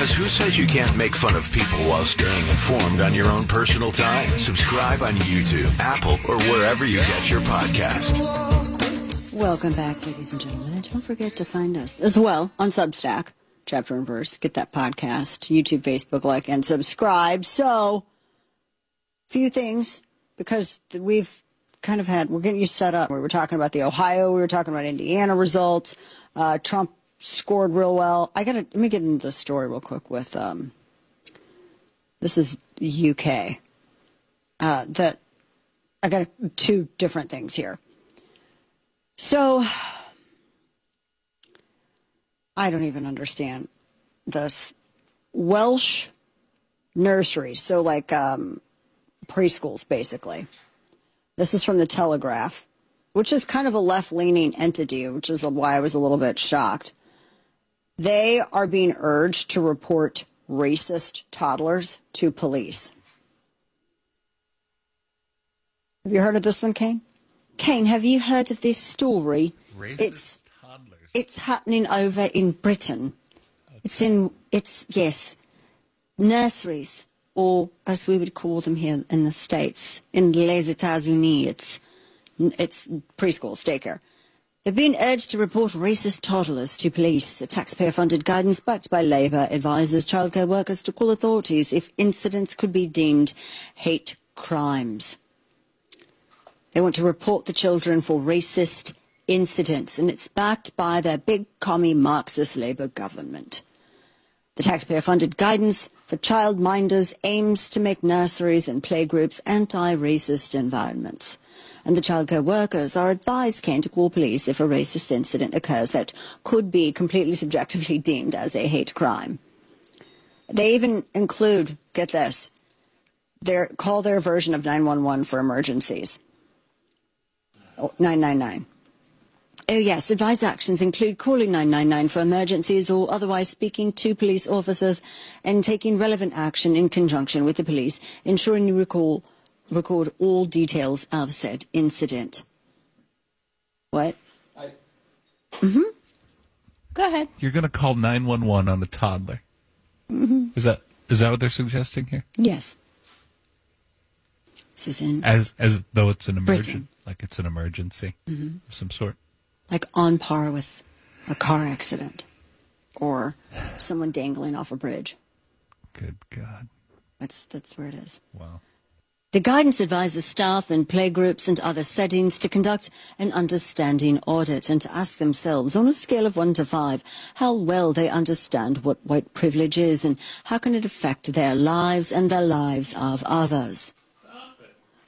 Because who says you can't make fun of people while staying informed on your own personal time? Subscribe on YouTube, Apple, or wherever you get your podcast. Welcome back, ladies and gentlemen. And don't forget to find us as well on Substack, Chapter and Verse. Get that podcast, YouTube, Facebook, like, and subscribe. So, few things, because we've kind of we're getting you set up. We were talking about the Ohio, we were talking about Indiana results. Trump scored real well. Let me get into the story real quick with, this is UK. I got two different things here. So, I don't even understand this. Welsh nurseries, so like preschools, basically. This is from the Telegraph, which is kind of a left-leaning entity, which is why I was a little bit shocked. They are being urged to report racist toddlers to police. Have you heard of this one, Kane? Kane, have you heard of this story? Racist toddlers. It's happening over in Britain. Okay. Yes, nurseries, or as we would call them here in the States, in les États-Unis, it's preschools, daycare. They're being urged to report racist toddlers to police. A taxpayer-funded guidance backed by Labour advises childcare workers to call authorities if incidents could be deemed hate crimes. They want to report the children for racist incidents, and it's backed by their big commie Marxist Labour government. The taxpayer-funded guidance for childminders aims to make nurseries and playgroups anti-racist environments. And the childcare workers are advised, Kane, to call police if a racist incident occurs that could be completely subjectively deemed as a hate crime. They even include, get this, call their version of 911 for emergencies. 999. Oh, yes, advised actions include calling 999 for emergencies or otherwise speaking to police officers and taking relevant action in conjunction with the police, ensuring you record all details of said incident. What? Mm-hmm. Go ahead. You're going to call 911 on a toddler. Mm-hmm. Is that what they're suggesting here? Yes. This is in as though it's an emergency, Britain. like it's an emergency of some sort. Like on par with a car accident or someone dangling off a bridge. Good God. That's where it is. Wow. The guidance advises staff in playgroups and other settings to conduct an understanding audit and to ask themselves, on a scale of 1 to 5, how well they understand what white privilege is and how can it affect their lives and the lives of others.